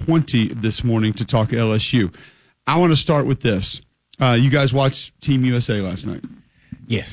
7:20 this morning to talk LSU. I want to start with this. You guys watched Team USA last night? Yes.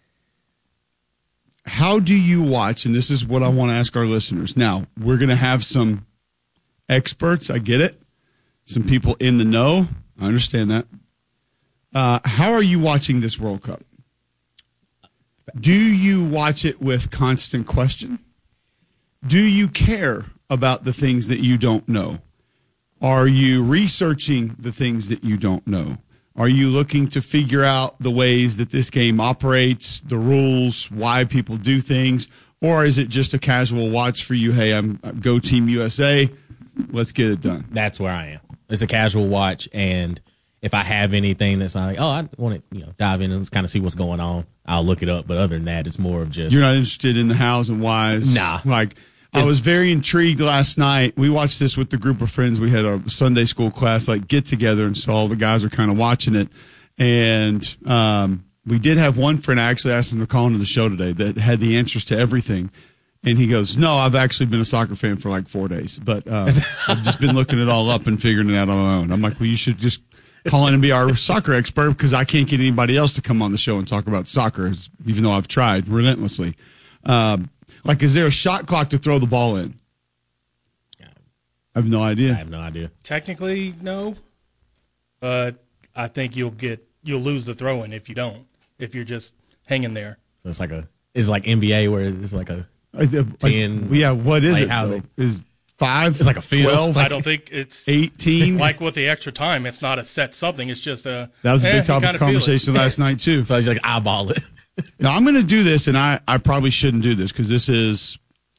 How do you watch, and this is what I want to ask our listeners. Now, we're going to have some experts. I get it. Some people in the know. I understand that. How are you watching this World Cup? Do you watch it with constant question? Do you care about the things that you don't know? Are you researching the things that you don't know? Are you looking to figure out the ways that this game operates, the rules, why people do things? Or is it just a casual watch for you? Hey, I'm go Team USA. Let's get it done. That's where I am. It's a casual watch, and if I have anything that's like, I want to dive in and kind of see what's going on, I'll look it up. But other than that, it's more of just... You're not interested in the hows and whys? Nah. I was very intrigued last night. We watched this with the group of friends. We had a Sunday school class get together, and so all the guys are kind of watching it. And we did have one friend, I actually asked him to call into the show today, that had the answers to everything. And he goes, no, I've actually been a soccer fan for 4 days. But I've just been looking it all up and figuring it out on my own. I'm like, well, you should just call in and be our soccer expert because I can't get anybody else to come on the show and talk about soccer, even though I've tried relentlessly. Is there a shot clock to throw the ball in? I have no idea. I have no idea. Technically, no. But I think you'll lose the throw-in if you don't, if you're just hanging there. So it's like NBA where it's like a 10. What is it? Is 5? It's like a field. 12? I don't think it's 18. Like with the extra time, it's not a set something. It's just a. That was a big topic of conversation last night too. So I just eyeball it. Now I'm going to do this, and I probably shouldn't do this because this is,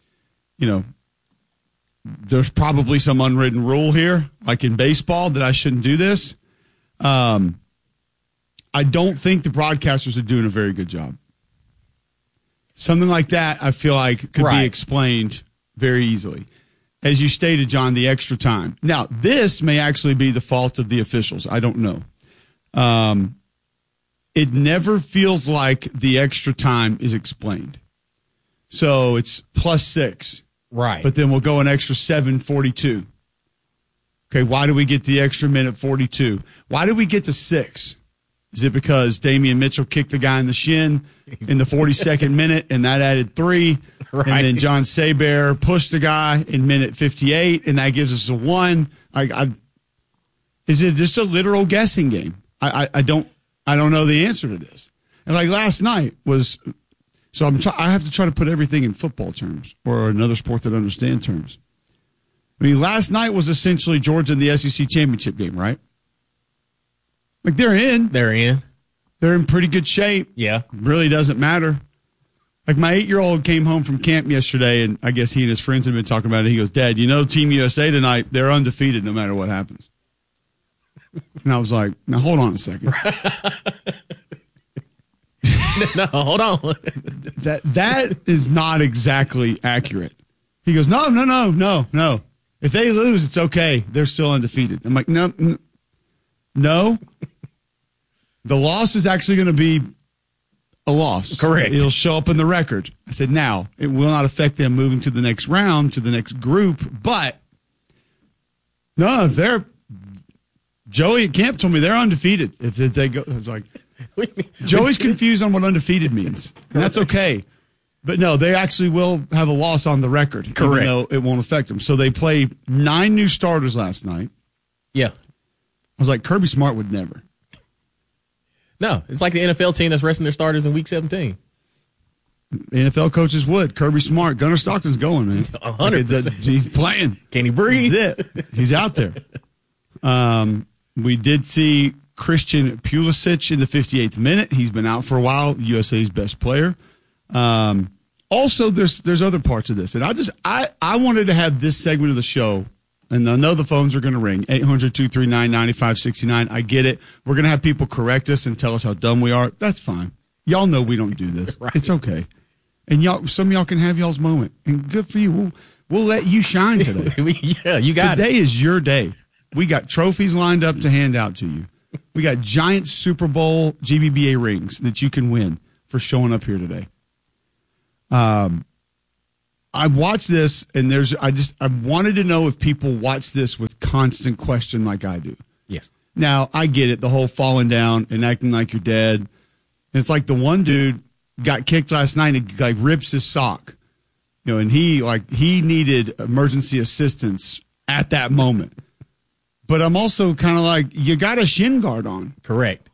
there's probably some unwritten rule here, like in baseball, that I shouldn't do this. I don't think the broadcasters are doing a very good job. Something like that, I feel like, could be explained very easily. As you stated, John, the extra time. Now, this may actually be the fault of the officials. I don't know. It never feels like the extra time is explained. So it's +6. Right. But then we'll go an extra 7:42. Okay, why do we get the extra minute 42? Why did we get to 6? Is it because Damian Mitchell kicked the guy in the shin in the 42nd minute, and that added 3? Right. And then John Saber pushed the guy in minute 58, and that gives us a 1. Is it just a literal guessing game? I don't know the answer to this. And last night was, so I have to try to put everything in football terms or another sport that understands terms. I mean, last night was essentially Georgia in the SEC championship game, right? They're in. They're in pretty good shape. Yeah. Really doesn't matter. My 8-year-old came home from camp yesterday, and I guess he and his friends had been talking about it. He goes, Dad, Team USA tonight, they're undefeated no matter what happens. And I was like, now hold on a second. No, hold on. That is not exactly accurate. He goes, no. If they lose, it's okay. They're still undefeated. I'm like, no. The loss is actually going to be a loss. Correct. It'll show up in the record. I said, now, it will not affect them moving to the next round, to the next group, but no, Joey at camp told me they're undefeated. If they go, I was like, Joey's confused on what undefeated means, and that's okay. But no, they actually will have a loss on the record, correct, even though it won't affect them. So they played 9 new starters last night. Yeah. I was like, Kirby Smart would never. No, it's like the NFL team that's resting their starters in Week 17. NFL coaches would. Kirby Smart. Gunnar Stockton's going, man. 100%. He's playing. Can he breathe? That's it. He's out there. We did see Christian Pulisic in the 58th minute. He's been out for a while. USA's best player. Also, there's other parts of this. And I wanted to have this segment of the show, and I know the phones are going to ring, 800-239-9569. I get it. We're going to have people correct us and tell us how dumb we are. That's fine. Y'all know we don't do this. Right. It's okay. And some of y'all can have y'all's moment. And good for you. We'll let you shine today. Yeah, you got Today is your day. We got trophies lined up to hand out to you. We got giant Super Bowl GBBA rings that you can win for showing up here today. I watched this, and I wanted to know if people watch this with constant question like I do. Yes. Now, I get it, the whole falling down and acting like you're dead. And it's like the one dude got kicked last night and like rips his sock. And he needed emergency assistance at that moment. But I'm also kind of like, you got a shin guard on. Correct.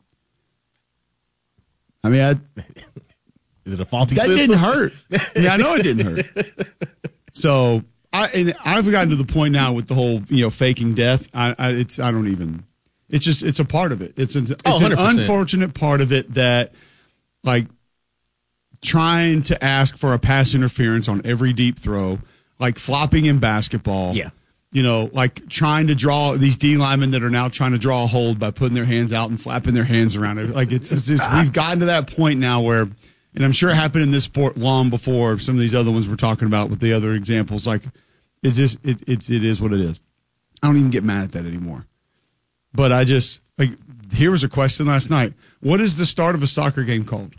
I mean, is it a faulty that system? didn't hurt. I know it didn't hurt. So I've gotten to the point now with the whole faking death. It's a part of it. It's an unfortunate part of it that like trying to ask for a pass interference on every deep throw, like flopping in basketball. Yeah. Like trying to draw these D linemen that are now trying to draw a hold by putting their hands out and flapping their hands around it. Like it's we've gotten to that point now where, and I'm sure it happened in this sport long before some of these other ones we're talking about with the other examples. Like it is what it is. I don't even get mad at that anymore. But I just here was a question last night. What is the start of a soccer game called?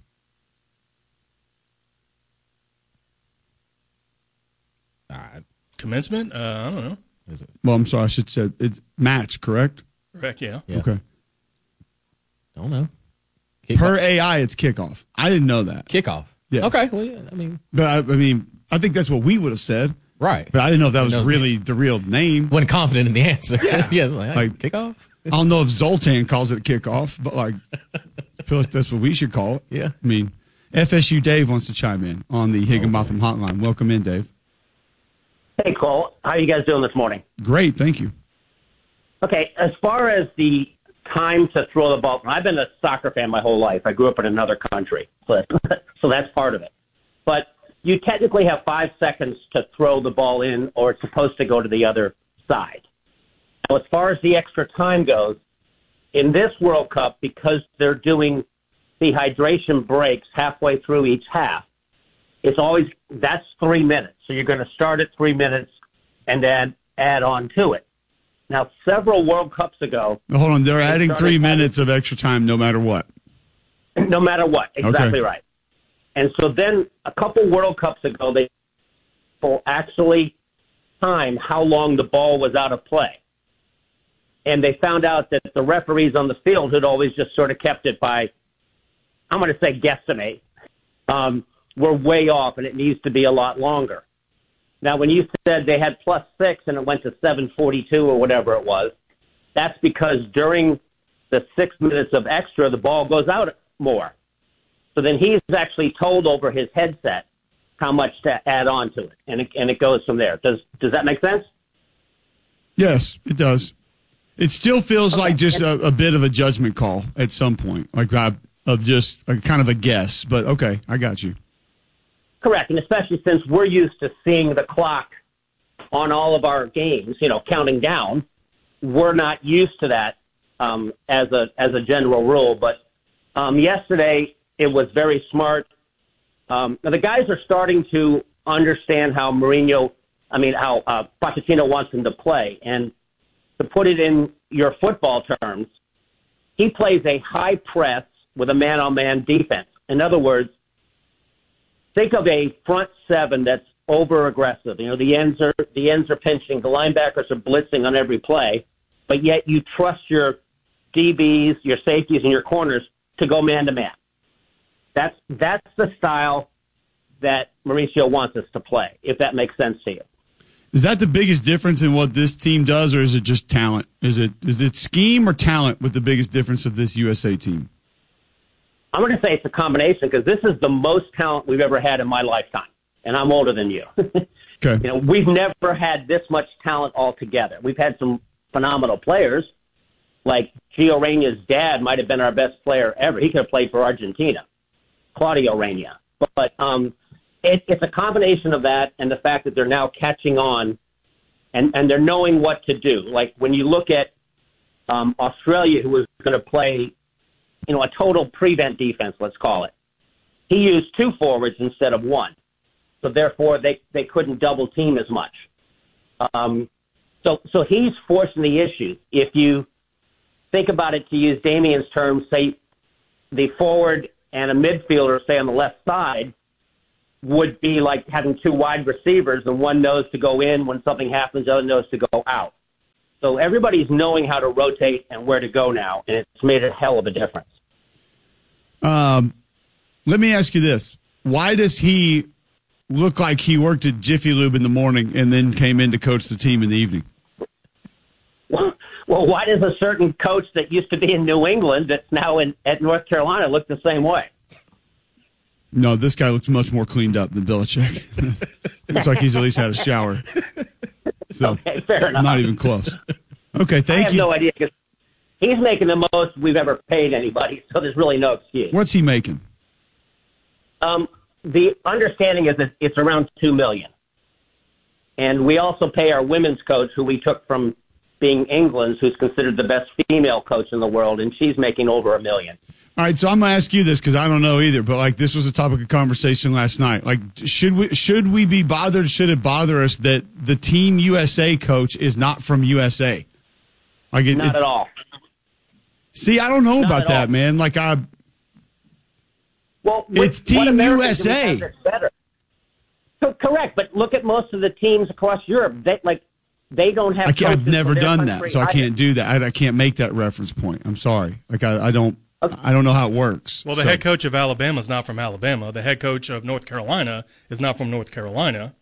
Commencement? I don't know. Is it? Well, I'm sorry. I should say it's match, correct? Correct, yeah. Okay. Don't know. Per AI, it's kickoff. I didn't know that. Kickoff. Yes. Okay. Well, yeah, I mean. But I think that's what we would have said. Right. But I didn't know if that was really the real name. Wasn't confident in the answer. Yeah. Yes. Like kickoff? I don't know if Zoltan calls it a kickoff, but I feel like that's what we should call it. Yeah. I mean, FSU Dave wants to chime in on the Higginbotham hotline. Welcome in, Dave. Hey, Cole. How are you guys doing this morning? Great, thank you. Okay, as far as the time to throw the ball, I've been a soccer fan my whole life. I grew up in another country, so that's part of it. But you technically have 5 seconds to throw the ball in, or it's supposed to go to the other side. Now, as far as the extra time goes, in this World Cup, because they're doing dehydration breaks halfway through each half, that's 3 minutes. So you're going to start at 3 minutes and then add on to it. Now, several World Cups ago. Now, hold on. They're adding 3 minutes of extra time no matter what. No matter what. Exactly right. And so then a couple World Cups ago, they actually timed how long the ball was out of play. And they found out that the referees on the field had always just sort of kept it by, I'm going to say guesstimate. We're way off, and it needs to be a lot longer. Now, when you said they had +6 and it went to 7:42 or whatever it was, that's because during the 6 minutes of extra, the ball goes out more. So then he's actually told over his headset how much to add on to it, and it goes from there. Does that make sense? Yes, it does. It still feels like just a bit of a judgment call at some point, of just a kind of a guess. But okay, I got you. Correct, and especially since we're used to seeing the clock on all of our games, counting down, we're not used to that as a general rule. But yesterday, it was very smart. Now the guys are starting to understand how Pochettino wants them to play. And to put it in your football terms, he plays a high press with a man-on-man defense. In other words, think of a front seven that's over-aggressive. The ends are pinching, the linebackers are blitzing on every play, but yet you trust your DBs, your safeties, and your corners to go man-to-man. That's the style that Mauricio wants us to play, if that makes sense to you. Is that the biggest difference in what this team does, or is it just talent? Is it scheme or talent with the biggest difference of this USA team? I'm going to say it's a combination because this is the most talent we've ever had in my lifetime, and I'm older than you. Okay. We've never had this much talent all together. We've had some phenomenal players, like Gio Reyna's dad might have been our best player ever. He could have played for Argentina, Claudio Reyna. But it's a combination of that and the fact that they're now catching on and they're knowing what to do. Like when you look at Australia, who was going to play a total prevent defense, let's call it. He used 2 forwards instead of 1. So therefore they couldn't double team as much. So he's forcing the issue. If you think about it, to use Damian's terms, say the forward and a midfielder, say on the left side, would be like having two wide receivers, and one knows to go in when something happens, the other knows to go out. So everybody's knowing how to rotate and where to go now, and it's made a hell of a difference. Let me ask you this. Why does he look like he worked at Jiffy Lube in the morning and then came in to coach the team in the evening? Well, why does a certain coach that used to be in New England that's now at North Carolina look the same way? No, this guy looks much more cleaned up than Belichick. Looks like he's at least had a shower. So, okay, fair enough. Not even close. Okay, thank you. I have no idea because he's making the most we've ever paid anybody, so there's really no excuse. What's he making? The understanding is that it's around $2 million. And we also pay our women's coach, who we took from being England's, who's considered the best female coach in the world, and she's making over $1 million. All right, so I'm going to ask you this because I don't know either, but like this was a topic of conversation last night. Like, should we be bothered? Should it bother us that the Team USA coach is not from USA? Like, not at all. See, I don't know Not about at that, all. man. Like, it's Team USA. Better. So, correct, but look at most of the teams across Europe. They don't have. I've never from their done that, country so I either. can't do that. I can't make that reference point. I'm sorry. Like, I don't know how it works. Well, the head coach of Alabama is not from Alabama. The head coach of North Carolina is not from North Carolina.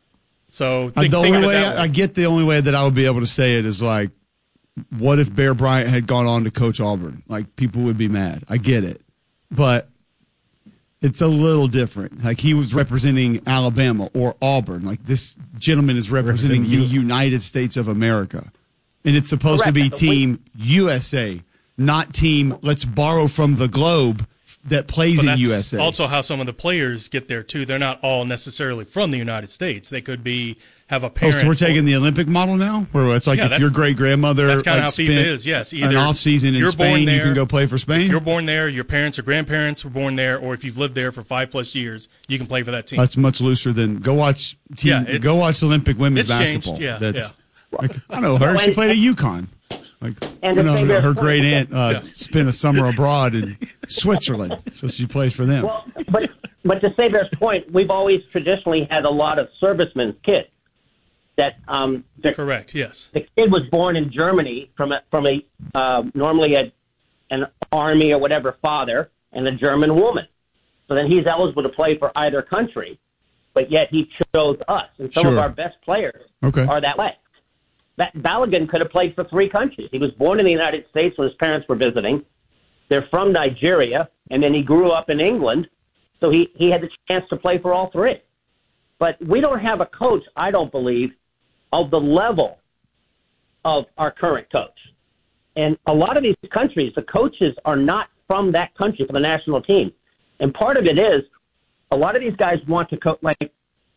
So think of it that way. I get the only way that I would be able to say it is like, what if Bear Bryant had gone on to coach Auburn? Like, people would be mad. I get it. But it's a little different. Like, he was representing Alabama or Auburn. Like, this gentleman is representing the United States of America. And it's supposed to be Team USA, not Team let's borrow from the globe that plays in USA. Also how some of the players get there, too. They're not all necessarily from the United States. They could have a parent. So we're taking the Olympic model now? Where it's like if your great-grandmother that's kind of how spent FIFA is, yes. Either an off-season in Spain, you can go play for Spain? If you're born there, your parents or grandparents were born there, or if you've lived there for 5+ years, you can play for that team. That's much looser than go watch Olympic women's basketball. Changed. That's like, I know her. She played at UConn. Like, And her great aunt spent a summer abroad in Switzerland, so she plays for them. Well, but to Saber's point, we've always traditionally had a lot of servicemen's kids. That correct, yes. The kid was born in Germany from normally an army or whatever father and a German woman. So then he's eligible to play for either country, but yet he chose us. And some of our best players are that way. Balogun could have played for 3 countries. He was born in the United States when his parents were visiting. They're from Nigeria, and then he grew up in England, so he had the chance to play for all 3. But we don't have a coach, I don't believe, of the level of our current coach. And a lot of these countries, the coaches are not from that country, from the national team. And part of it is a lot of these guys want to coach, like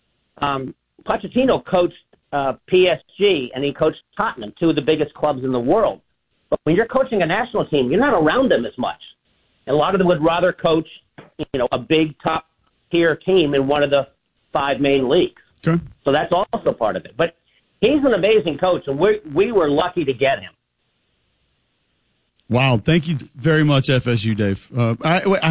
Pochettino coached PSG, and he coached Tottenham, 2 of the biggest clubs in the world. But when you're coaching a national team, you're not around them as much. And a lot of them would rather coach, a big top-tier team in one of the 5 main leagues. Okay. So that's also part of it. But he's an amazing coach, and we were lucky to get him. Wow. Thank you very much, FSU, Dave. I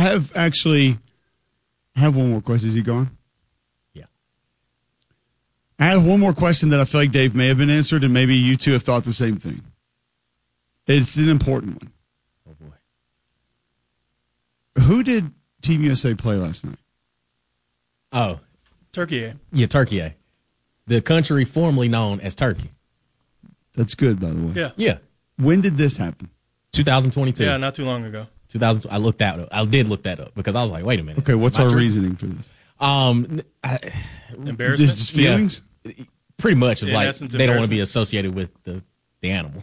have one more question. Is he gone? Yeah. I have one more question that I feel like Dave may have been answered, and maybe you two have thought the same thing. It's an important one. Oh, boy. Who did Team USA play last night? Oh. Turkey. Yeah, Turkey. The country formerly known as Turkey. That's good, by the way. Yeah. Yeah. When did this happen? 2022. Yeah, not too long ago. 2000. I did look that up because I was like, wait a minute. Okay, what's our reasoning for this? Embarrassment? Just feelings? Yeah, pretty much. In Like essence, they don't want to be associated with the animal.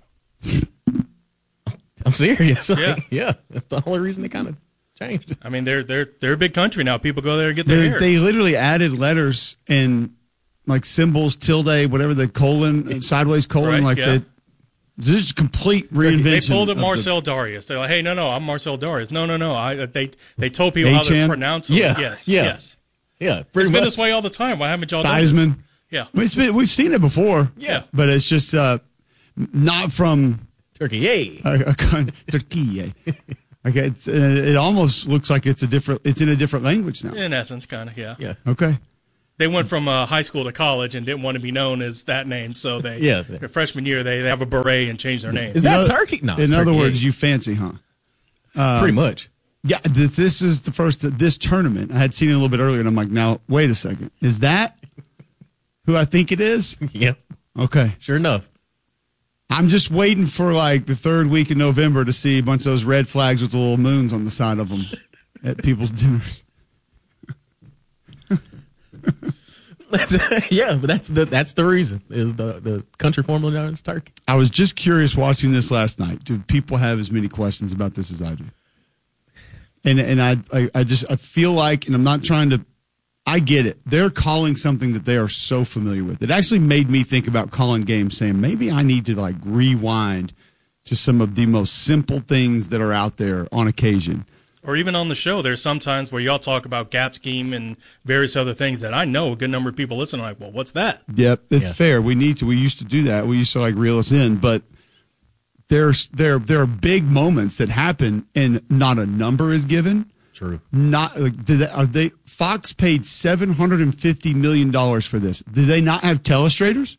I'm serious. Yeah, that's the only reason they kind of changed it. I mean, they're a big country now. People go there and get their hair. They literally added letters and like symbols, tilde, whatever, the colon, sideways colon, that. This is complete reinvention. They pulled up Marcel Darius. They're like, hey, no, I'm Marcel Darius. No. They told people how to pronounce it. Yeah. Yes. Yeah. It's been this way all the time. Why haven't y'all done Theismann. this? Yeah. We've seen it before. Yeah. But it's just not from Turkey. Yay. Turkey. Like it almost looks like it's in a different language now. In essence, kind of, yeah. Yeah. Okay. They went from high school to college and didn't want to be known as that name, so their freshman year they have a beret and change their name. Is that turkey? No. In other words, you fancy, huh? Pretty much. Yeah, this is the first this tournament. I had seen it a little bit earlier, and I'm like, now wait a second, is that who I think it is? Yeah. Okay. Sure enough. I'm just waiting for like the third week in November to see a bunch of those red flags with the little moons on the side of them at people's dinners. But that's the reason is the country formerly known as turkey. I was just curious watching this last night. Do people have as many questions about this as I do? And I feel like, and I'm not trying to, I get it. They're calling something that they are so familiar with. It actually made me think about calling games, saying maybe I need to like rewind to some of the most simple things that are out there on occasion. Or even on the show, there's some times where y'all talk about gap scheme and various other things that I know a good number of people listen to, like, well, what's that? Yep, it's fair. We used to do that. We used to like reel us in, but there are big moments that happen and not a number is given. True. Not like Fox paid $750 million for this. Did they not have telestrators?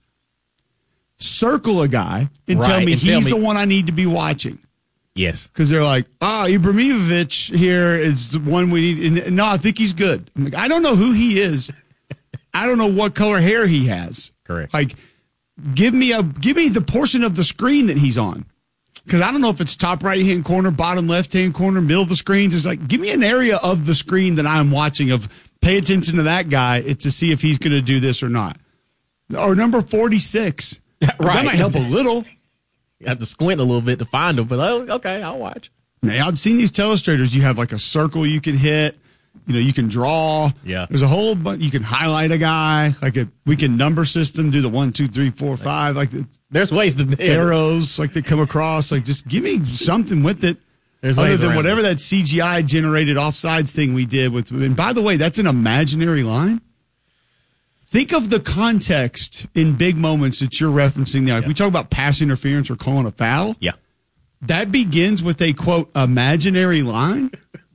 Circle a guy and tell me he's the one I need to be watching. Yes. Because they're like, Ibrahimovic here is the one we need. And no, I think he's good. I'm like, I don't know who he is. I don't know what color hair he has. Correct. Like, give me the portion of the screen that he's on. Because I don't know if it's top right-hand corner, bottom left-hand corner, middle of the screen. Just like, give me an area of the screen that I'm watching of pay attention to that guy to see if he's going to do this or not. Or number 46. Right. That might help a little. You have to squint a little bit to find them, but okay, I'll watch. Now, I've seen these telestrators. You have like a circle you can hit. You can draw. Yeah. There's a whole bunch. You can highlight a guy. We can number system, do the 1, 2, 3, 4, 5. Like there's ways to arrows, like they come across. Like just give me something with it. There's other than whatever that CGI generated offsides thing we did with. And by the way, that's an imaginary line. Think of the context in big moments that you're referencing there. Like we talk about pass interference or calling a foul. Yeah. That begins with a, quote, imaginary line.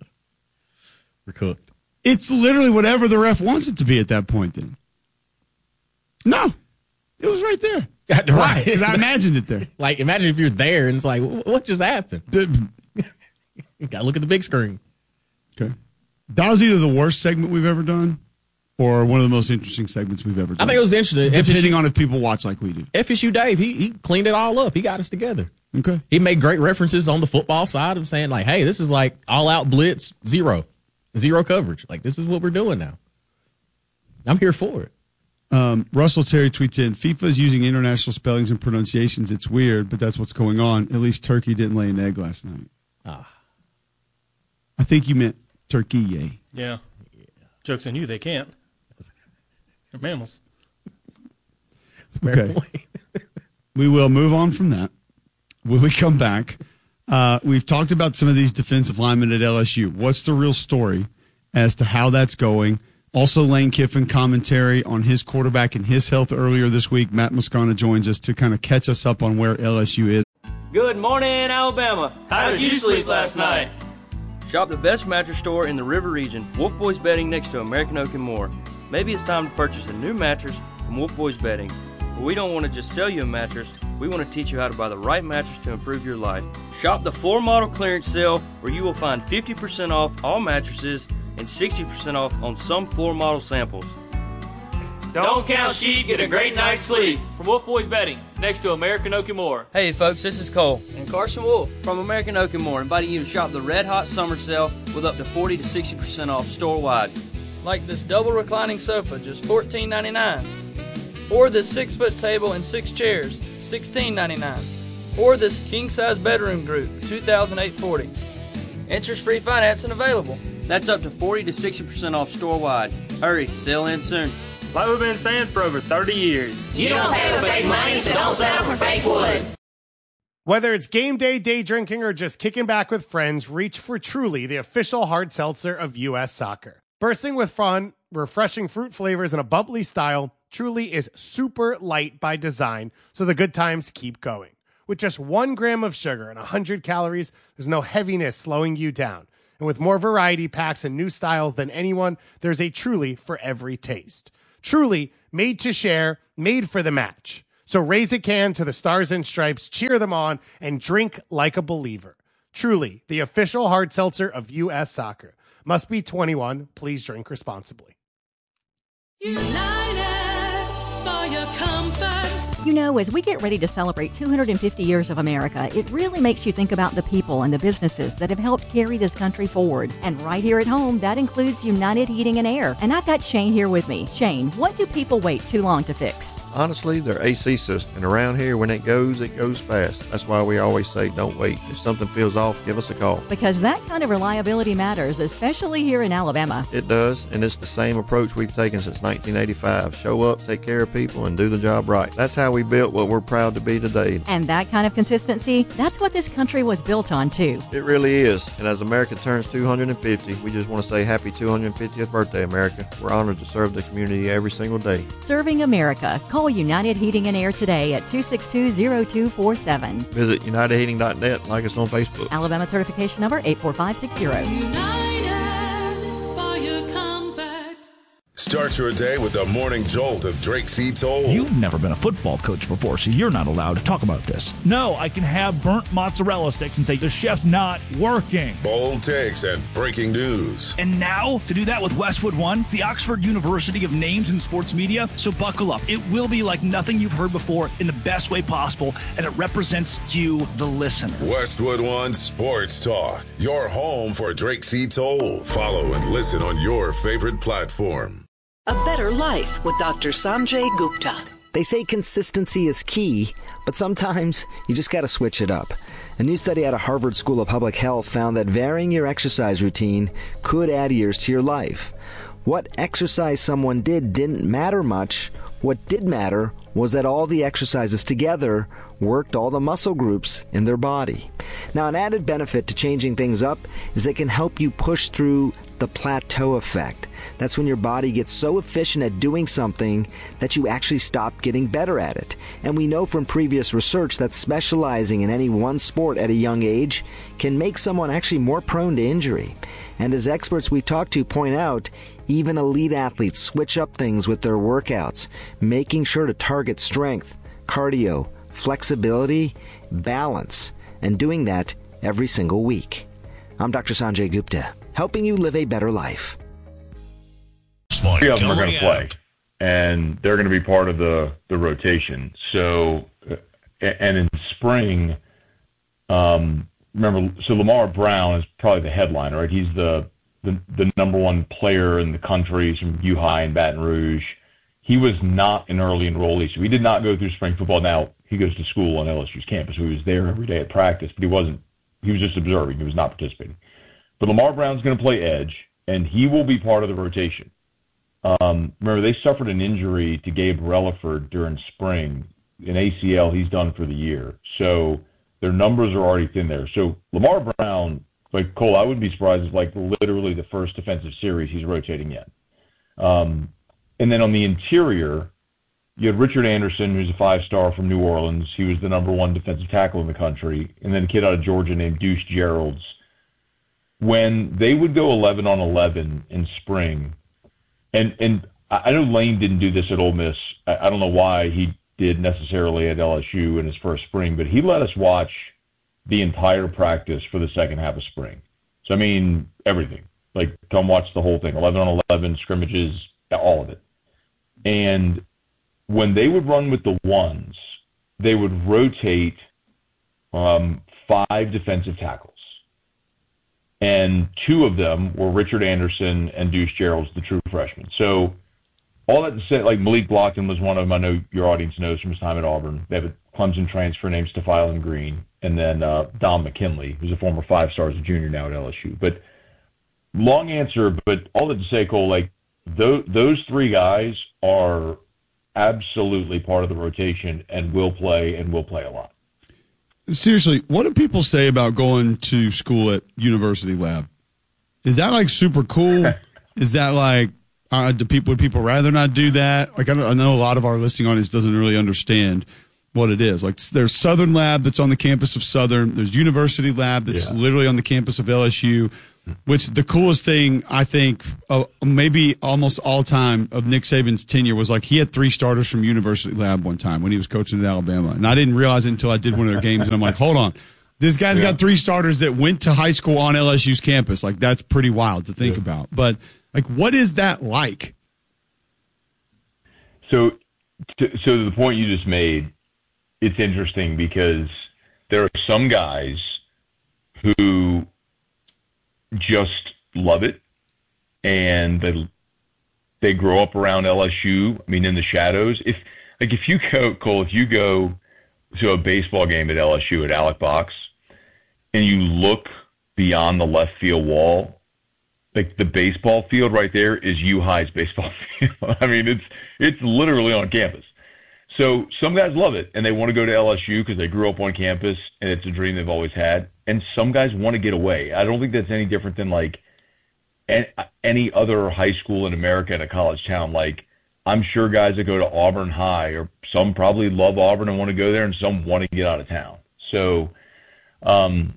We're cooked. It's literally whatever the ref wants it to be at that point then. No. It was right there. Why? Because I imagined it there. Like, imagine if you're there and it's like, what just happened? You got to look at the big screen. Okay. That was either the worst segment we've ever done or one of the most interesting segments we've ever done. I think it was interesting. Depending on if people watch like we do. FSU Dave, he cleaned it all up. He got us together. Okay. He made great references on the football side of saying, like, hey, this is like all-out blitz, zero coverage. Like, this is what we're doing now. I'm here for it. Russell Terry tweets in, FIFA's using international spellings and pronunciations. It's weird, but that's what's going on. At least Turkey didn't lay an egg last night. I think you meant turkey, yay. Yeah. Joke's on you, they can't. They're mammals. Okay. We will move on from that. When we come back, we've talked about some of these defensive linemen at LSU. What's the real story as to how that's going? Also, Lane Kiffin commentary on his quarterback and his health earlier this week. Matt Moscona joins us to kind of catch us up on where LSU is. Good morning, Alabama. How did you sleep last night? Shop the best mattress store in the River region, Wolf Boys Bedding next to American Oak and More. Maybe it's time to purchase a new mattress from Wolf Boys Bedding. But we don't want to just sell you a mattress. We want to teach you how to buy the right mattress to improve your life. Shop the floor model clearance sale where you will find 50% off all mattresses and 60% off on some floor model samples. Don't count sheep, get a great night's sleep. From Wolf Boys Bedding, next to American Oak and More. Hey folks, this is Cole And Carson Wolf. from American Oak and More, inviting you to shop the Red Hot Summer Sale with up to 40 to 60% off store-wide. Like this double reclining sofa, just $14.99. Or this 6-foot table and 6 chairs, $16.99. Or this king-size bedroom group, $2,840. Interest-free financing available. That's up to 40 to 60% off store-wide. Hurry, sale ends soon. Like we've been saying for over 30 years. You don't pay with fake money, so don't settle for fake wood. Whether it's game day, day drinking, or just kicking back with friends, reach for Truly, the official hard seltzer of U.S. Soccer. Bursting with fun, refreshing fruit flavors, and a bubbly style, Truly is super light by design, so the good times keep going. With just 1 gram of sugar and 100 calories, there's no heaviness slowing you down. And with more variety packs and new styles than anyone, there's a Truly for every taste. Truly, made to share, made for the match. So raise a can to the Stars and Stripes, cheer them on, and drink like a believer. Truly, the official hard seltzer of U.S. Soccer. Must be 21. Please drink responsibly. United for your comfort. You know, as we get ready to celebrate 250 years of America, it really makes you think about the people and the businesses that have helped carry this country forward. And right here at home, that includes United Heating and Air. And I've got Shane here with me. Shane, what do people wait too long to fix? Honestly, their AC system. And around here, when it goes fast. That's why we always say, don't wait. If something feels off, give us a call. Because that kind of reliability matters, especially here in Alabama. It does, and it's the same approach we've taken since 1985. Show up, take care of people, and do the job right. That's how we built what we're proud to be today. And that kind of consistency, that's what this country was built on, too. It really is. And as America turns 250, we just want to say happy 250th birthday, America. We're honored to serve the community every single day. Serving America. Call United Heating and Air today at 262-0247. Visit UnitedHeating.net. Like us on Facebook. Alabama certification number 84560. United for your comfort. Start your day with the morning jolt of Drake C. Toll. You've never been a football coach before, so you're not allowed to talk about this. No, I can have burnt mozzarella sticks and say the chef's not working. Bold takes and breaking news. And now, to do that with Westwood One, the Oxford University of names in sports media. So buckle up. It will be like nothing you've heard before in the best way possible, and it represents you, the listener. Westwood One Sports Talk, your home for Drake C. Toll. Follow and listen on your favorite platform. A Better Life with Dr. Sanjay Gupta. They say consistency is key, but sometimes you just got to switch it up. A new study out of Harvard School of Public Health found that varying your exercise routine could add years to your life. What exercise someone did didn't matter much. What did matter was that all the exercises together worked all the muscle groups in their body. Now, an added benefit to changing things up is it can help you push through the plateau effect. That's when your body gets so efficient at doing something that you actually stop getting better at it. And we know from previous research that specializing in any one sport at a young age can make someone actually more prone to injury. And as experts we talk to point out, even elite athletes switch up things with their workouts, making sure to target strength, cardio, flexibility, balance, and doing that every single week. I'm Dr. Sanjay Gupta, helping you live a better life. 3 of them are going to play, and they're going to be part of the rotation. So, and in spring, remember, so Lamar Brown is probably the headliner, right? He's the number one player in the country. He's from U-High in Baton Rouge. He was not an early enrollee, so he did not go through spring football. Now, he goes to school on LSU's campus, so he was there every day at practice, but he was just observing. He was not participating. But Lamar Brown's going to play edge, and he will be part of the rotation. Remember, they suffered an injury to Gabe Relaford during spring. An ACL, he's done for the year. So their numbers are already thin there. So Lamar Brown, like Cole, I wouldn't be surprised if like literally the first defensive series he's rotating in. And then on the interior, you had Richard Anderson, who's a 5-star from New Orleans. He was the number 1 defensive tackle in the country. And then a kid out of Georgia named Deuce Geralds. When they would go 11 on 11 in spring, and I know Lane didn't do this at Ole Miss. I don't know why he did necessarily at LSU in his first spring, but he let us watch the entire practice for the second half of spring. So, I mean, everything. Like, come watch the whole thing, 11 on 11, scrimmages, all of it. And when they would run with the ones, they would rotate 5 defensive tackles. And 2 of them were Richard Anderson and Deuce Geralds, the true freshman. So all that to say, like Malik Blockton was one of them. I know your audience knows from his time at Auburn. They have a Clemson transfer named Stephylan Green. And then Dom McKinley, who's a former 5-star, as a junior now at LSU. But long answer, but all that to say, Cole, like those 3 guys are absolutely part of the rotation and will play a lot. Seriously, what do people say about going to school at University Lab? Is that like super cool? Is that like, would people rather not do that? Like, I know a lot of our listening audience doesn't really understand. what it is. Like there's Southern Lab that's on the campus of Southern. There's University Lab that's literally on the campus of LSU. Which the coolest thing I think, maybe almost all time of Nick Saban's tenure was like he had 3 starters from University Lab one time when he was coaching at Alabama, and I didn't realize it until I did one of their games, and I'm like, hold on, this guy's got 3 starters that went to high school on LSU's campus. Like that's pretty wild to think about. But like, what is that like? So to the point you just made, it's interesting because there are some guys who just love it, and they grow up around LSU. I mean, in the shadows. If you go, Cole, if you go to a baseball game at LSU at Alec Box, and you look beyond the left field wall, like the baseball field right there is U-High's baseball field. I mean, it's literally on campus. So some guys love it, and they want to go to LSU because they grew up on campus, and it's a dream they've always had. And some guys want to get away. I don't think that's any different than, like, any other high school in America in a college town. Like, I'm sure guys that go to Auburn High, or some probably love Auburn and want to go there, and some want to get out of town. So, and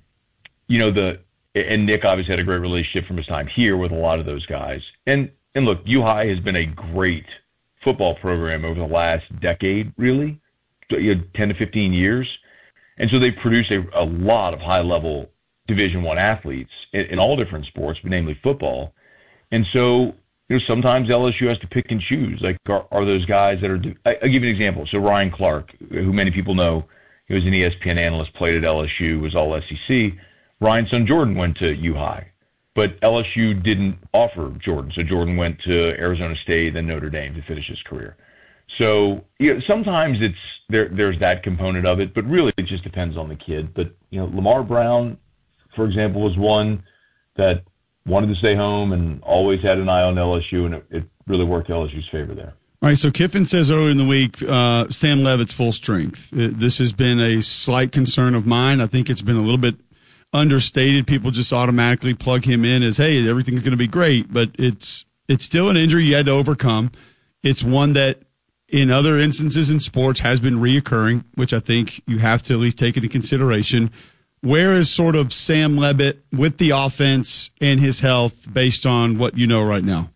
Nick obviously had a great relationship from his time here with a lot of those guys. And look, U-High has been a great football program over the last decade, really, 10 to 15 years. And so they produce a lot of high-level Division I athletes in all different sports, but namely football. And so, sometimes LSU has to pick and choose. Like, are those guys that are I'll give you an example. So Ryan Clark, who many people know, he was an ESPN analyst, played at LSU, was all SEC. Ryan's son Jordan went to U-High. But LSU didn't offer Jordan. So Jordan went to Arizona State, then Notre Dame to finish his career. So sometimes there's that component of it, but really it just depends on the kid. But Lamar Brown, for example, was one that wanted to stay home and always had an eye on LSU, and it really worked LSU's favor there. All right, so Kiffin says earlier in the week, Sam Leavitt's full strength. This has been a slight concern of mine. I think it's been a little bit understated. People just automatically plug him in as, hey, everything's going to be great, but it's still an injury you had to overcome. It's one that in other instances in sports has been reoccurring, which I think you have to at least take into consideration. Where is sort of Sam Leavitt with the offense and his health based on what you know right now?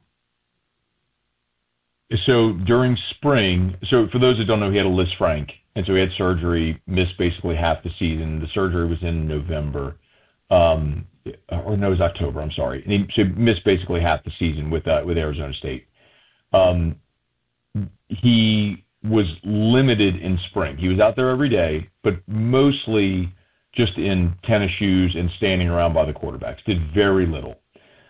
So during spring, so for those that don't know, he had a Lisfranc, and so he had surgery, missed basically half the season. The surgery was in November. It was October, I'm sorry. And he missed basically half the season with Arizona State. He was limited in spring. He was out there every day, but mostly just in tennis shoes and standing around by the quarterbacks. Did very little.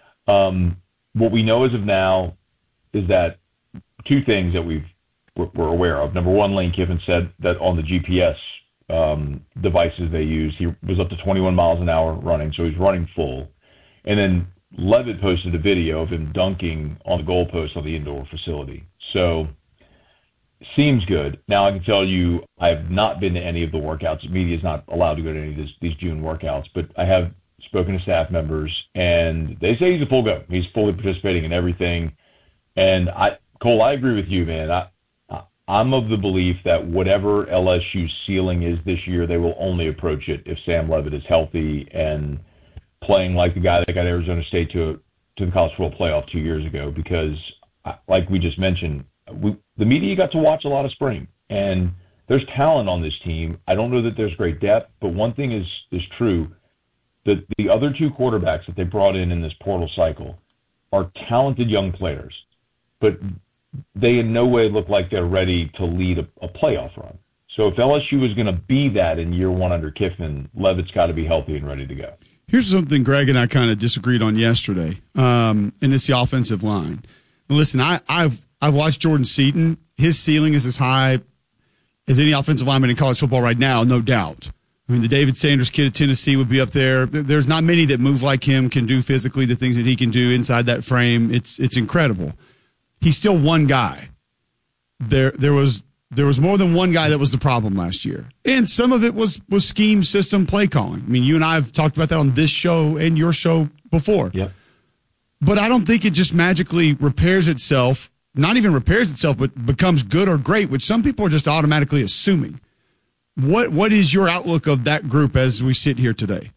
What we know as of now is that 2 things that we're aware of. Number one, Lane Kiffin said that on the GPS devices they use, he was up to 21 miles an hour running, so he's running full. And then Leavitt posted a video of him dunking on the goalpost of the indoor facility. So seems good. Now I can tell you I have not been to any of the workouts. The media is not allowed to go to any of these June workouts, but I have spoken to staff members, and they say he's a full go. He's fully participating in everything. And Cole, I agree with you, man. I'm of the belief that whatever LSU's ceiling is this year, they will only approach it if Sam Leavitt is healthy and playing like the guy that got Arizona State to the college football playoff 2 years ago. Because, like we just mentioned, the media got to watch a lot of spring, and there's talent on this team. I don't know that there's great depth, but one thing is true, that the other 2 quarterbacks that they brought in this portal cycle are talented young players, but they in no way look like they're ready to lead a playoff run. So if LSU is going to be that in year 1 under Kiffin, Leavitt's got to be healthy and ready to go. Here's something Greg and I kind of disagreed on yesterday, and it's the offensive line. Listen, I've watched Jordan Seaton. His ceiling is as high as any offensive lineman in college football right now, no doubt. I mean, the David Sanders kid at Tennessee would be up there. There's not many that move like him, can do physically the things that he can do inside that frame. It's incredible. He's still one guy. There was more than one guy that was the problem last year. And some of it was scheme, system, play calling. I mean, you and I have talked about that on this show and your show before. Yep. But I don't think it just magically repairs itself, not even repairs itself, but becomes good or great, which some people are just automatically assuming. What is your outlook of that group as we sit here today?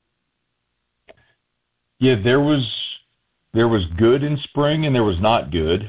Yeah, there was good in spring and there was not good.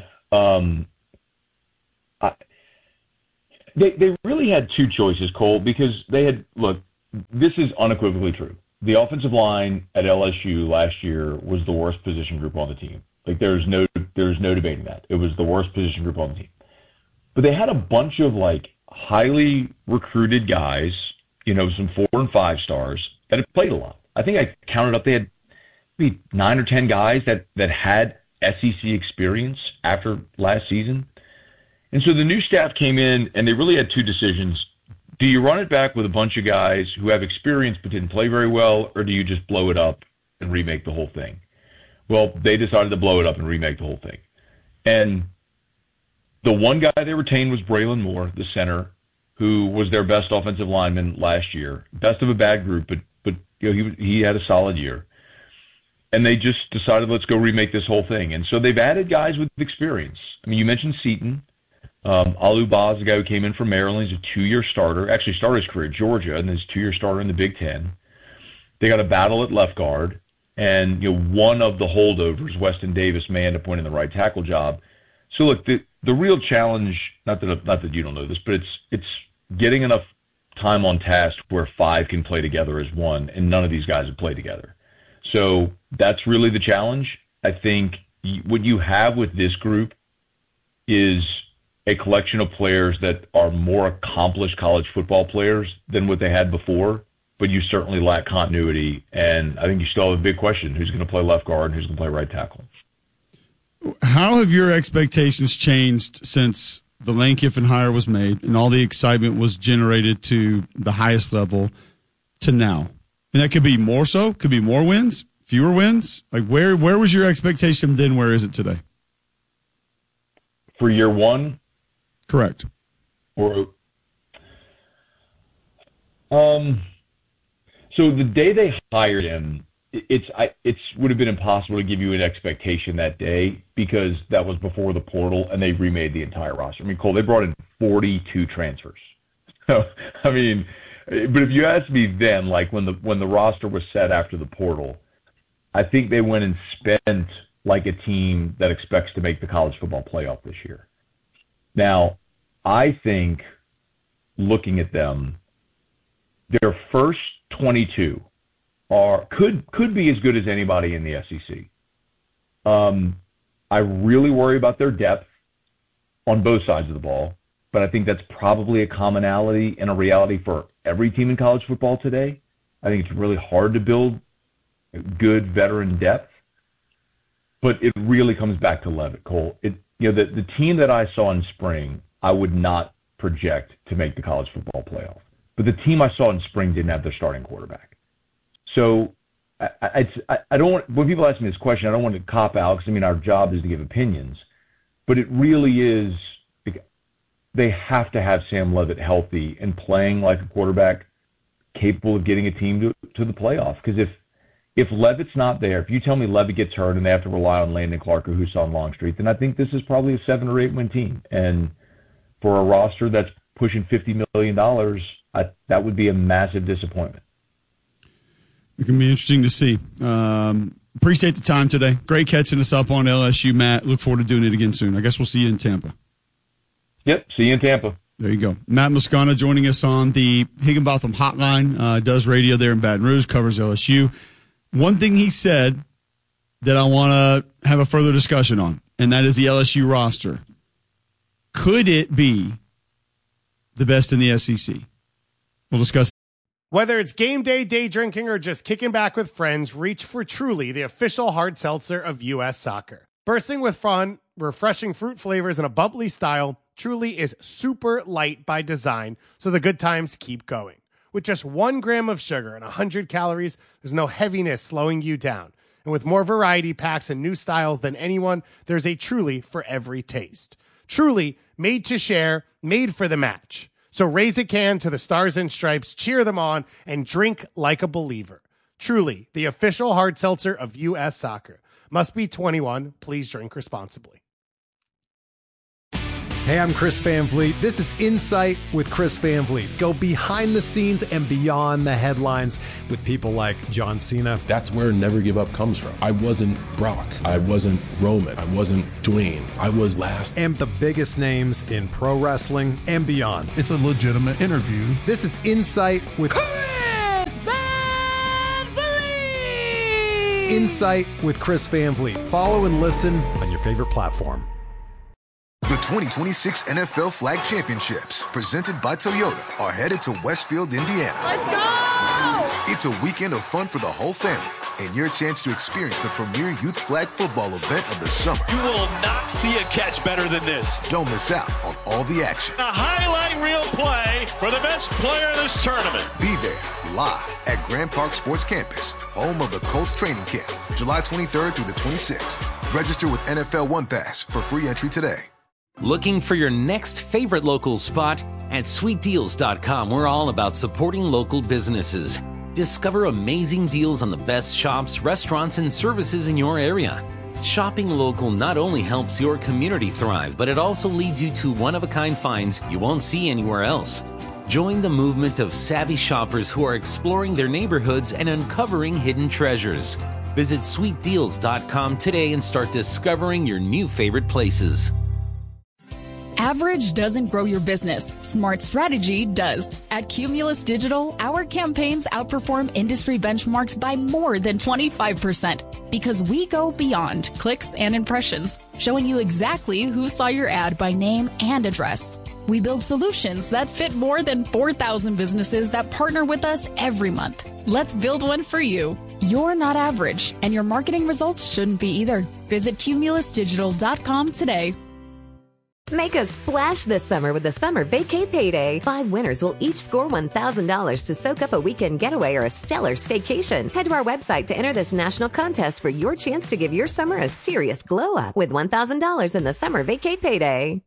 They really had two choices, Cole, because they had, look, this is unequivocally true. The offensive line at LSU last year was the worst position group on the team. Like there's no debating that. It was the worst position group on the team. But they had a bunch of like highly recruited guys, some 4 and 5 stars that had played a lot. I think I counted up, they had maybe 9 or 10 guys that had SEC experience after last season. And so the new staff came in and they really had two decisions. Do you run it back with a bunch of guys who have experience but didn't play very well, or do you just blow it up and remake the whole thing? Well, they decided to blow it up and remake the whole thing. And the one guy they retained was Braylon Moore, the center, who was their best offensive lineman last year. Best of a bad group, but he had a solid year. And they just decided, let's go remake this whole thing. And so they've added guys with experience. I mean, you mentioned Seaton. Alu Baz, the guy who came in from Maryland, he's a 2-year starter. Actually started his career at Georgia, and is a 2-year starter in the Big Ten. They got a battle at left guard. And one of the holdovers, Weston Davis, may end up winning the right tackle job. So look, the real challenge, not that you don't know this, but it's getting enough time on task where 5 can play together as one, and none of these guys have played together. So that's really the challenge. I think what you have with this group is a collection of players that are more accomplished college football players than what they had before, but you certainly lack continuity. And I think you still have a big question: who's going to play left guard and who's going to play right tackle? How have your expectations changed since the Lane Kiffin hire was made and all the excitement was generated to the highest level to now? And that could be more so, could be more wins, fewer wins. Like where was your expectation then? Where is it today? For year one? Correct. Or so the day they hired him, it would have been impossible to give you an expectation that day because that was before the portal and they remade the entire roster. I mean, Cole, they brought in 42 transfers. So, I mean, but if you asked me then, like when the roster was set after the portal, I think they went and spent like a team that expects to make the college football playoff this year. Now, I think looking at them, their first 22 could be as good as anybody in the SEC. I really worry about their depth on both sides of the ball, but I think that's probably a commonality and a reality for every team in college football today. I think it's really hard to build good veteran depth, but it really comes back to Levitt, Cole. The team that I saw in spring, I would not project to make the college football playoff. But the team I saw in spring didn't have their starting quarterback. So I don't want, when people ask me this question, I don't want to cop out because, our job is to give opinions. But it really is, they have to have Sam Levitt healthy and playing like a quarterback capable of getting a team to the playoff. Because if Levitt's not there, if you tell me Levitt gets hurt and they have to rely on Landon Clark or Husan Longstreet, then I think this is probably a 7 or 8 win team. And for a roster that's pushing $50 million, that would be a massive disappointment. It can be interesting to see. Appreciate the time today. Great catching us up on LSU, Matt. Look forward to doing it again soon. I guess we'll see you in Tampa. Yep, see you in Tampa. There you go. Matt Moscona joining us on the Higginbotham Hotline. Does radio there in Baton Rouge, covers LSU. One thing he said that I want to have a further discussion on, and that is the LSU roster. Could it be the best in the SEC? We'll discuss. Whether it's game day, day drinking, or just kicking back with friends, reach for Truly, the official hard seltzer of U.S. Soccer. Bursting with fun, refreshing fruit flavors, and a bubbly style, Truly is super light by design, so the good times keep going. With just 1 gram of sugar and 100 calories, there's no heaviness slowing you down. And with more variety packs and new styles than anyone, there's a Truly for every taste. Truly, made to share, made for the match. So raise a can to the Stars and Stripes, cheer them on, and drink like a believer. Truly, the official hard seltzer of U.S. Soccer. Must be 21. Please drink responsibly. Hey, I'm Chris Van Vliet. This is Insight with Chris Van Vliet. Go behind the scenes and beyond the headlines with people like John Cena. That's where Never Give Up comes from. I wasn't Brock. I wasn't Roman. I wasn't Dwayne. I was last. And the biggest names in pro wrestling and beyond. It's a legitimate interview. This is Insight with Chris Van Vliet! Insight with Chris Van Vliet. Follow and listen on your favorite platform. The 2026 NFL Flag Championships, presented by Toyota, are headed to Westfield, Indiana. Let's go! It's a weekend of fun for the whole family and your chance to experience the premier youth flag football event of the summer. You will not see a catch better than this. Don't miss out on all the action. A highlight reel play for the best player in this tournament. Be there live at Grand Park Sports Campus, home of the Colts training camp, July 23rd through the 26th. Register with NFL One Pass for free entry today. Looking for your next favorite local spot? At sweetdeals.com, we're all about supporting local businesses. Discover amazing deals on the best shops, restaurants, and services in your area. Shopping local not only helps your community thrive, but it also leads you to one-of-a-kind finds you won't see anywhere else. Join the movement of savvy shoppers who are exploring their neighborhoods and uncovering hidden treasures. Visit sweetdeals.com today and start discovering your new favorite places. Average doesn't grow your business. Smart strategy does. At Cumulus Digital, our campaigns outperform industry benchmarks by more than 25% because we go beyond clicks and impressions, showing you exactly who saw your ad by name and address. We build solutions that fit more than 4,000 businesses that partner with us every month. Let's build one for you. You're not average, and your marketing results shouldn't be either. Visit cumulusdigital.com today. Make a splash this summer with the Summer Vacay Payday. 5 winners will each score $1,000 to soak up a weekend getaway or a stellar staycation. Head to our website to enter this national contest for your chance to give your summer a serious glow up with $1,000 in the Summer Vacay Payday.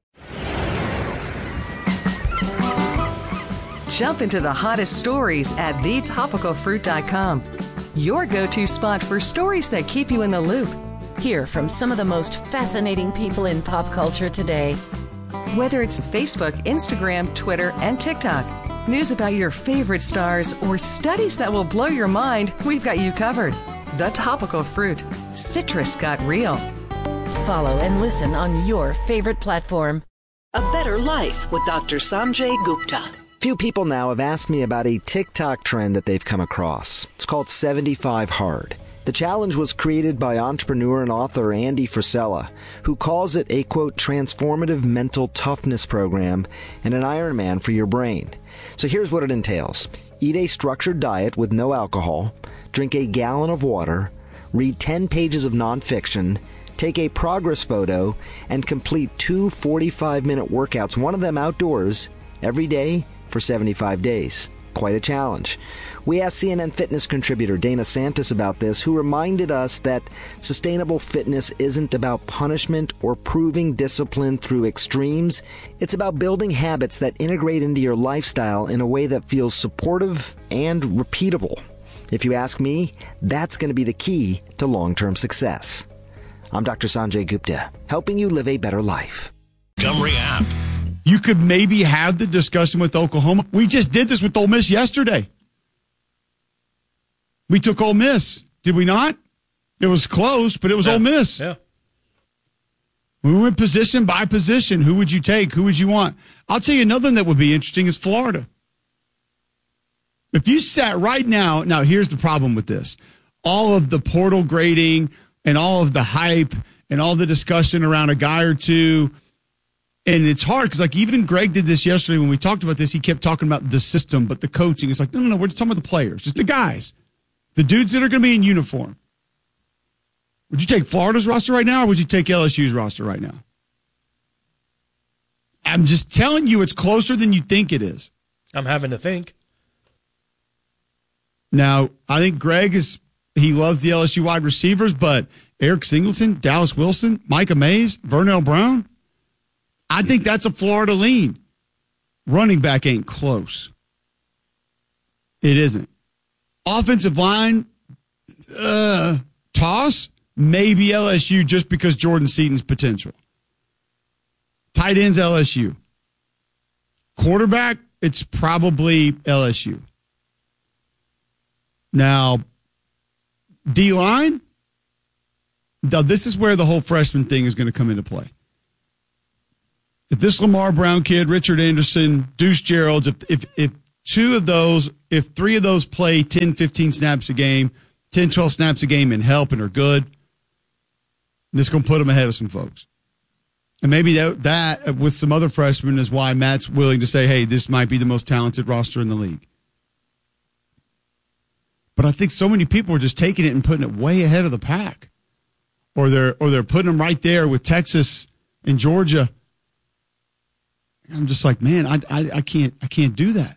Jump into the hottest stories at thetopicalfruit.com. Your go-to spot for stories that keep you in the loop. Hear from some of the most fascinating people in pop culture today. Whether it's Facebook, Instagram, Twitter, and TikTok, news about your favorite stars, or studies that will blow your mind, we've got you covered. The Topical Fruit. Citrus got real. Follow and listen on your favorite platform. A Better Life with Dr. Sanjay Gupta. Few people now have asked me about a TikTok trend that they've come across. It's called 75 Hard. The challenge was created by entrepreneur and author Andy Frisella, who calls it a, quote, transformative mental toughness program and an Ironman for your brain. So here's what it entails. Eat a structured diet with no alcohol, drink a gallon of water, read 10 pages of nonfiction, take a progress photo, and complete 2 45-minute workouts, one of them outdoors, every day for 75 days. Quite a challenge. We asked CNN Fitness contributor Dana Santis about this, who reminded us that sustainable fitness isn't about punishment or proving discipline through extremes. It's about building habits that integrate into your lifestyle in a way that feels supportive and repeatable. If you ask me, that's going to be the key to long-term success. I'm Dr. Sanjay Gupta, helping you live a better life. Montgomery app. You could maybe have the discussion with Oklahoma. We just did this with Ole Miss yesterday. We took Ole Miss, did we not? It was close, but it was Ole Miss. Yeah. We went position by position. Who would you take? Who would you want? I'll tell you another thing that would be interesting is Florida. If you sat right now, here's the problem with this. All of the portal grading and all of the hype and all the discussion around a guy or two. And it's hard because, like, even Greg did this yesterday when we talked about this. He kept talking about the system, but the coaching. It's like, no, we're just talking about the players, just the guys, the dudes that are going to be in uniform. Would you take Florida's roster right now, or would you take LSU's roster right now? I'm just telling you, it's closer than you think it is. I'm having to think. Now, I think Greg he loves the LSU wide receivers, but Eric Singleton, Dallas Wilson, Micah Mays, Vernell Brown, I think that's a Florida lean. Running back ain't close. It isn't. Offensive line, toss, maybe LSU just because Jordan Seaton's potential. Tight ends, LSU. Quarterback, it's probably LSU. Now, D-line, this is where the whole freshman thing is going to come into play. If this Lamar Brown kid, Richard Anderson, Deuce Geralds, if three of those play 10, 15 snaps a game, 10, 12 snaps a game and help and are good, this is going to put them ahead of some folks. And maybe that with some other freshmen is why Matt's willing to say, hey, this might be the most talented roster in the league. But I think so many people are just taking it and putting it way ahead of the pack. Or they're putting them right there with Texas and Georgia. And I'm just like, man, I can't do that.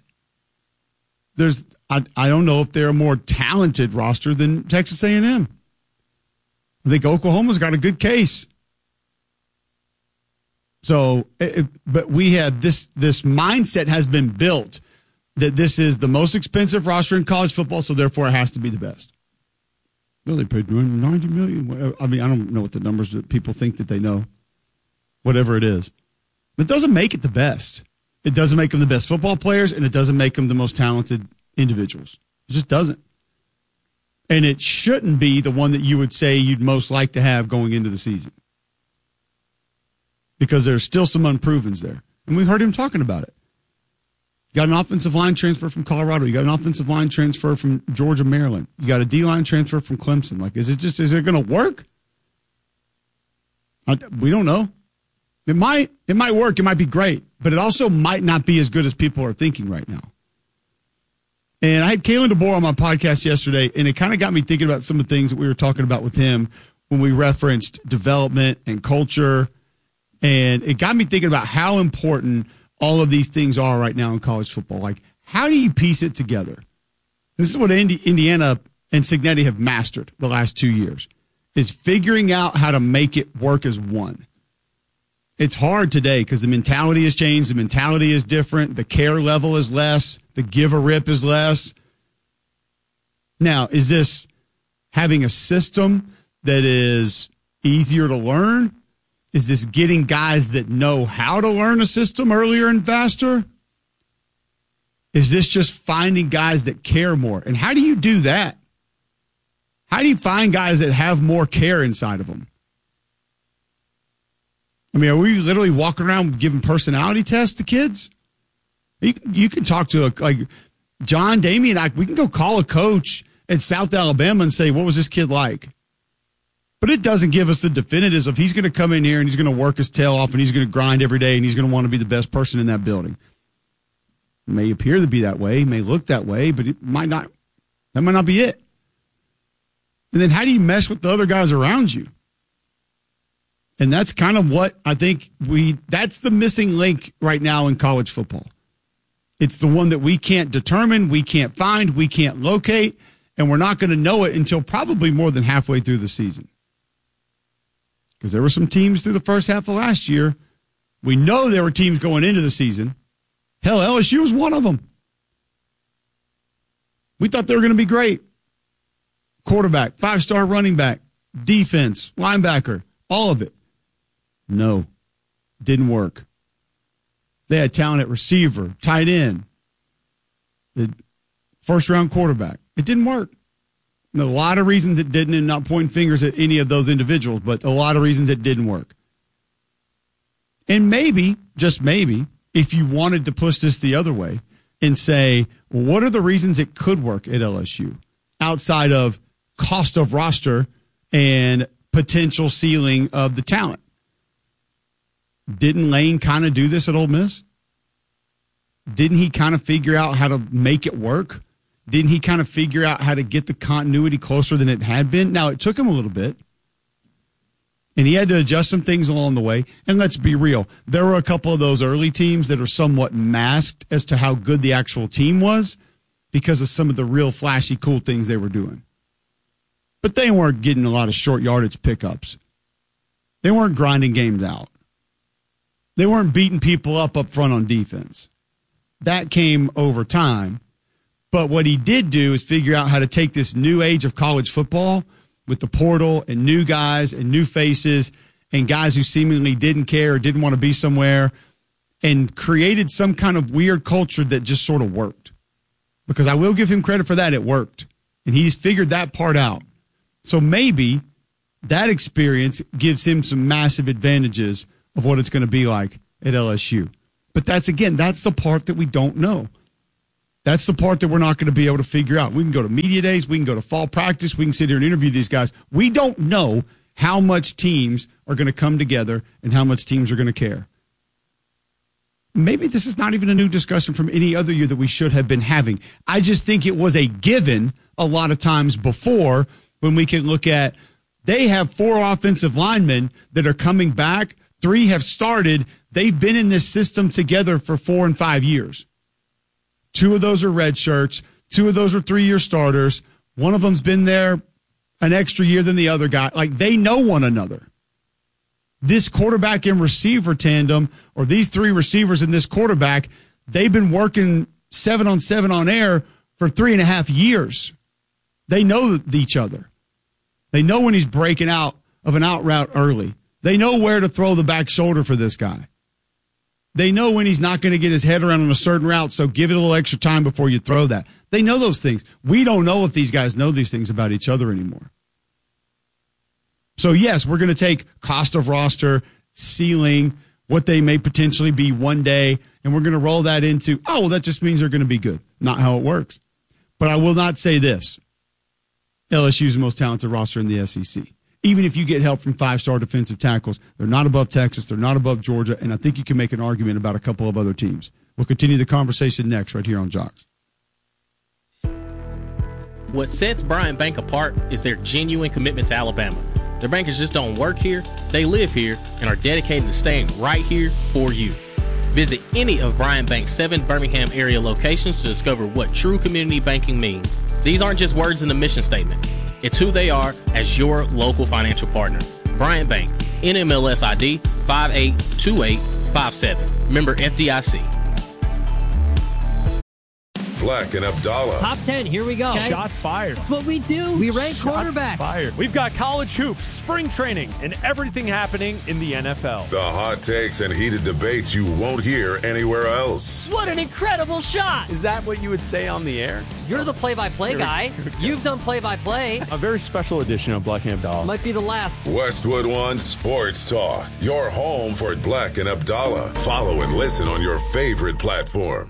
I don't know if they're a more talented roster than Texas A&M. I think Oklahoma's got a good case. So, but we have this mindset has been built that this is the most expensive roster in college football, so therefore it has to be the best. Well, they paid $90 million. I mean, I don't know what the numbers that people think that they know, whatever it is. But it doesn't make it the best. It doesn't make them the best football players, and it doesn't make them the most talented individuals. It just doesn't. And it shouldn't be the one that you would say you'd most like to have going into the season. Because there's still some unprovens there. And we heard him talking about it. You got an offensive line transfer from Colorado. You got an offensive line transfer from Georgia, Maryland. You got a D-line transfer from Clemson. Like, is it going to work? We don't know. It might work. It might be great. But it also might not be as good as people are thinking right now. And I had Kalen DeBoer on my podcast yesterday, and it kind of got me thinking about some of the things that we were talking about with him when we referenced development and culture. And it got me thinking about how important all of these things are right now in college football. Like, how do you piece it together? This is what Indiana and Cignetti have mastered the last 2 years, is figuring out how to make it work as one. It's hard today because the mentality has changed. The mentality is different. The care level is less. The give a rip is less. Now, is this having a system that is easier to learn? Is this getting guys that know how to learn a system earlier and faster? Is this just finding guys that care more? And how do you do that? How do you find guys that have more care inside of them? I mean, are we literally walking around giving personality tests to kids? You can talk to like John, Damien, we can go call a coach at South Alabama and say, what was this kid like? But it doesn't give us the definitives of he's going to come in here and he's going to work his tail off and he's going to grind every day and he's going to want to be the best person in that building. It may appear to be that way, it may look that way, but it might not. That might not be it. And then how do you mesh with the other guys around you? And that's kind of what I think that's the missing link right now in college football. It's the one that we can't determine, we can't find, we can't locate, and we're not going to know it until probably more than halfway through the season. Because there were some teams through the first half of last year. We know there were teams going into the season. Hell, LSU was one of them. We thought they were going to be great. Quarterback, 5-star running back, defense, linebacker, all of it. No, didn't work. They had talent at receiver, tight end, the first-round quarterback. It didn't work. And a lot of reasons it didn't, and not pointing fingers at any of those individuals, but a lot of reasons it didn't work. And maybe, just maybe, if you wanted to push this the other way and say, well, what are the reasons it could work at LSU outside of cost of roster and potential ceiling of the talent? Didn't Lane kind of do this at Ole Miss? Didn't he kind of figure out how to make it work? Didn't he kind of figure out how to get the continuity closer than it had been? Now, it took him a little bit, and he had to adjust some things along the way. And let's be real, there were a couple of those early teams that are somewhat masked as to how good the actual team was because of some of the real flashy, cool things they were doing. But they weren't getting a lot of short yardage pickups. They weren't grinding games out. They weren't beating people up front on defense. That came over time. But what he did do is figure out how to take this new age of college football with the portal and new guys and new faces and guys who seemingly didn't care or didn't want to be somewhere, and created some kind of weird culture that just sort of worked. Because I will give him credit for that. It worked. And he's figured that part out. So maybe that experience gives him some massive advantages of what it's going to be like at LSU. But that's the part that we don't know. That's the part that we're not going to be able to figure out. We can go to media days. We can go to fall practice. We can sit here and interview these guys. We don't know how much teams are going to come together and how much teams are going to care. Maybe this is not even a new discussion from any other year that we should have been having. I just think it was a given a lot of times before when we can look at they have 4 offensive linemen that are coming back. 3 have started. They've been in this system together for 4 and 5 years. 2 of those are red shirts. 2 of those are 3-year starters. One of them's been there an extra year than the other guy. Like, they know one another. This quarterback and receiver tandem, or these 3 receivers and this quarterback, they've been working 7-on-7 on air for 3.5 years. They know each other. They know when he's breaking out of an out route early. They know where to throw the back shoulder for this guy. They know when he's not going to get his head around on a certain route, so give it a little extra time before you throw that. They know those things. We don't know if these guys know these things about each other anymore. So, yes, we're going to take cost of roster, ceiling, what they may potentially be one day, and we're going to roll that into, oh, well, that just means they're going to be good. Not how it works. But I will not say this. LSU is the most talented roster in the SEC. Even if you get help from 5-star defensive tackles, they're not above Texas, they're not above Georgia, and I think you can make an argument about a couple of other teams. We'll continue the conversation next right here on Jocks. What sets Bryant Bank apart is their genuine commitment to Alabama. Their bankers just don't work here, they live here, and are dedicated to staying right here for you. Visit any of Bryant Bank's 7 Birmingham area locations to discover what true community banking means. These aren't just words in the mission statement. It's who they are as your local financial partner. Bryant Bank, NMLS ID 582857. Member FDIC. Black and Abdallah. Top 10, here we go. Okay. Shots fired. That's what we do. We rank quarterbacks. Fired. We've got college hoops, spring training, and everything happening in the NFL. The hot takes and heated debates you won't hear anywhere else. What an incredible shot. Is that what you would say on the air? You're the play-by-play guy. You've done play-by-play. A very special edition of Black and Abdallah. Might be the last. Westwood One Sports Talk. Your home for Black and Abdallah. Follow and listen on your favorite platform.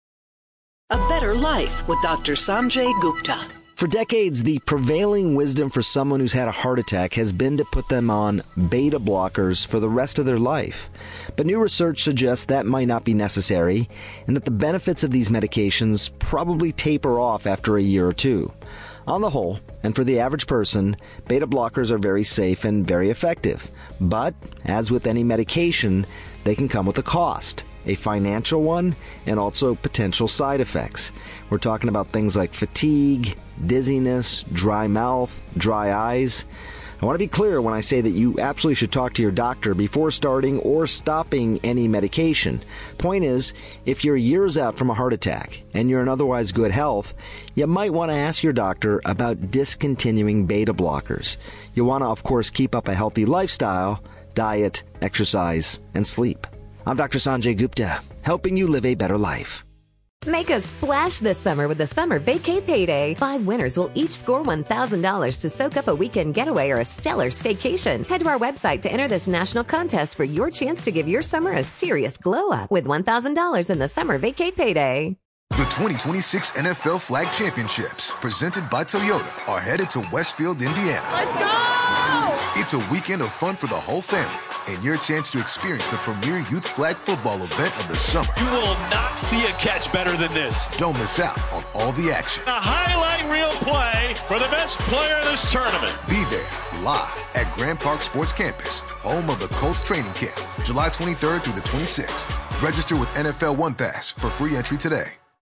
A Better Life with Dr. Sanjay Gupta. For decades, the prevailing wisdom for someone who's had a heart attack has been to put them on beta blockers for the rest of their life. But new research suggests that might not be necessary, and that the benefits of these medications probably taper off after a year or 2. On the whole, and for the average person, beta blockers are very safe and very effective. But, as with any medication, they can come with a cost. A financial one, and also potential side effects. We're talking about things like fatigue, dizziness, dry mouth, dry eyes. I want to be clear when I say that you absolutely should talk to your doctor before starting or stopping any medication. Point is, if you're years out from a heart attack and you're in otherwise good health, you might want to ask your doctor about discontinuing beta blockers. You want to, of course, keep up a healthy lifestyle, diet, exercise, and sleep. I'm Dr. Sanjay Gupta, helping you live a better life. Make a splash this summer with the Summer Vacay Payday. 5 winners will each score $1,000 to soak up a weekend getaway or a stellar staycation. Head to our website to enter this national contest for your chance to give your summer a serious glow up with $1,000 in the Summer Vacay Payday. The 2026 NFL Flag Championships, presented by Toyota, are headed to Westfield, Indiana. Let's go! It's a weekend of fun for the whole family, and your chance to experience the premier youth flag football event of the summer. You will not see a catch better than this. Don't miss out on all the action. A highlight reel play for the best player in this tournament. Be there live at Grand Park Sports Campus, home of the Colts training camp, July 23rd through the 26th. Register with NFL One Pass for free entry today.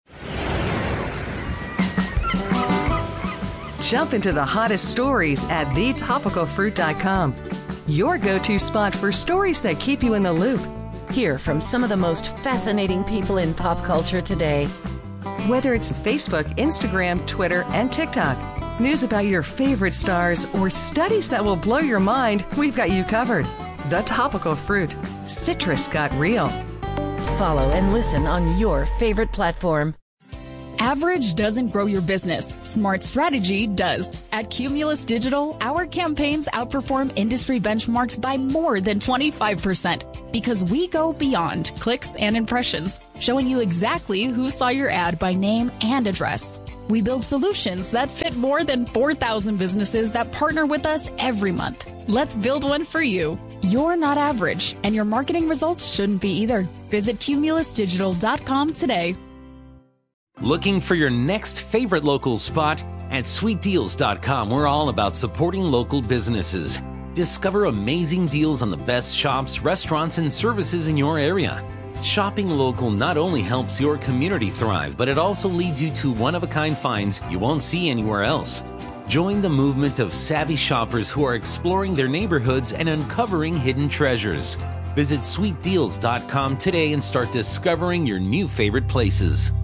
Jump into the hottest stories at thetopicalfruit.com. Your go-to spot for stories that keep you in the loop. Hear from some of the most fascinating people in pop culture today. Whether it's Facebook, Instagram, Twitter, and TikTok, news about your favorite stars, or studies that will blow your mind, we've got you covered. the topical fruit. Citrus got real. Follow and listen on your favorite platform. Average doesn't grow your business. Smart strategy does. At Cumulus Digital, our campaigns outperform industry benchmarks by more than 25% because we go beyond clicks and impressions, showing you exactly who saw your ad by name and address. We build solutions that fit more than 4,000 businesses that partner with us every month. Let's build one for you. You're not average, and your marketing results shouldn't be either. Visit cumulusdigital.com today. Looking for your next favorite local spot? At sweetdeals.com, we're all about supporting local businesses. Discover amazing deals on the best shops, restaurants, and services in your area. Shopping local not only helps your community thrive, but it also leads you to one-of-a-kind finds you won't see anywhere else. Join the movement of savvy shoppers who are exploring their neighborhoods and uncovering hidden treasures. Visit sweetdeals.com today and start discovering your new favorite places.